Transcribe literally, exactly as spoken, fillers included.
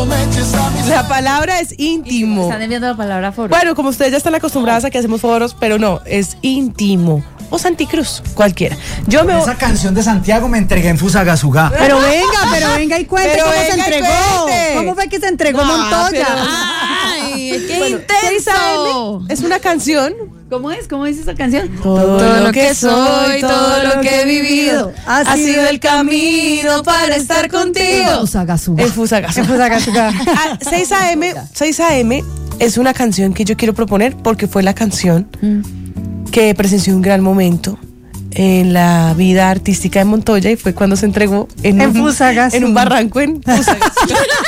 La palabra es íntimo. Están enviando la palabra foro. Bueno, como ustedes ya están acostumbradas a que hacemos foros, pero no, es íntimo. O Santicruz, cualquiera. Yo Con me esa canción de Santiago me entregué en Fusagasugá. Pero venga, pero venga y cuente Pero cómo se venga y entregó. cuente. ¿Cómo fue que se entregó No, Montoya? pero- ¡Ay, qué Bueno, seis A intenso! M es una canción. ¿Cómo es? ¿Cómo dice esa canción? Todo lo que soy, todo lo que he vivido, ha sido el camino para estar contigo. Fusagasugá. En Fusagasugá. En Fusagasugá. Ah, seis A M, seis A M es una canción que yo quiero proponer porque fue la canción que presenció un gran momento en la vida artística de Montoya y fue cuando se entregó en, En un, Fusagasugá. en un barranco en Fusagasugá.